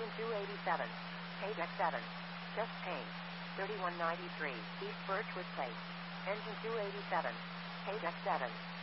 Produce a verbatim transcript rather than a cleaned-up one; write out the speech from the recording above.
Engine two eighty-seven. K deck seven. Just paint. thirty-one ninety-three. East Birchwood Place. Engine two eighty-seven. K deck seven.